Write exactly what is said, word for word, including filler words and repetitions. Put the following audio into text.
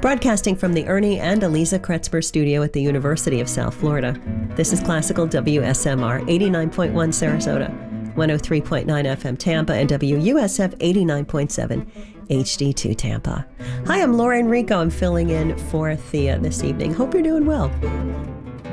Broadcasting from the Ernie and Eliza Kretzber studio at the University of South Florida. This is Classical W S M R eighty-nine point one Sarasota, one oh three point nine F M Tampa, and W U S F eighty-nine point seven H D two Tampa. Hi, I'm Laura Enrico. I'm filling in for Thea this evening. Hope you're doing well.